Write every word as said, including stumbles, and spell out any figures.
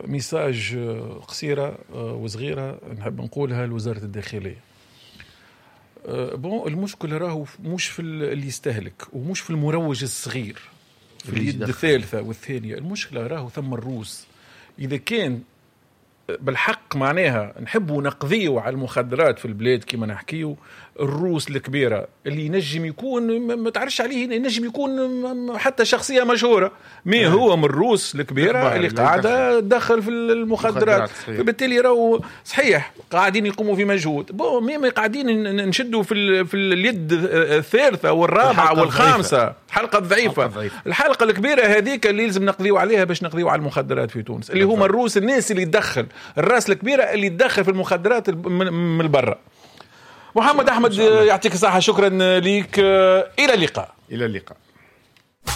ميساج قصيرة وصغيرة نحب نقولها لوزارة الداخلية. بون المشكلة راهو مش في اللي يستهلك ومش في المروج الصغير في اليد الثالثة والثانية. المشكلة راهو ثم الروس. إذا كان بالحق معناها نحبوا نقضيوا على المخدرات في البلاد كما نحكيوا، الروس الكبيرة اللي ينجم يكون ما تعرفش عليه، ينجم يكون حتى شخصية مشهورة، ما هو من الروس الكبيرة اللي قاعدة تدخل في المخدرات، فبالتالي راهو صحيح قاعدين يقوموا في مجهود، بو مي قاعدين نشدوا في في اليد الثالثة والرابعة والخامسة، حلقة ضعيفة. الحلقة الكبيرة هذيك اللي لازم نقضيوا عليها باش نقضيوا على المخدرات في تونس، اللي هما الروس، الناس اللي تدخل، الراس الكبيرة اللي تدخل في المخدرات من البرة. محمد أحمد يعطيك الصحة، شكرا لك، إلى اللقاء. إلى اللقاء.